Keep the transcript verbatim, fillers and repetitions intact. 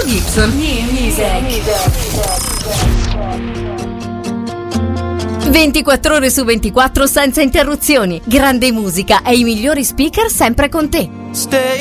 Matteo Gibson. ventiquattro ore su ventiquattro senza interruzioni. Grande musica e i migliori speaker sempre con te. Stay